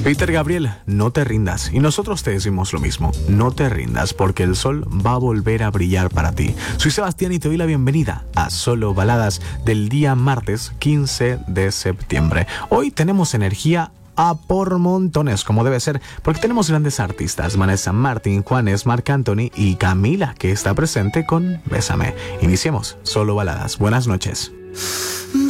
Peter Gabriel, no te rindas. Y nosotros te decimos lo mismo, no te rindas porque el sol va a volver a brillar para ti. Soy Sebastián y te doy la bienvenida a Solo Baladas del día martes 15 de septiembre. Hoy tenemos energía a por montones, como debe ser, porque tenemos grandes artistas: Vanessa Martín, Juanes, Marc Anthony y Camila, que está presente con Bésame. Iniciemos Solo Baladas. Buenas noches.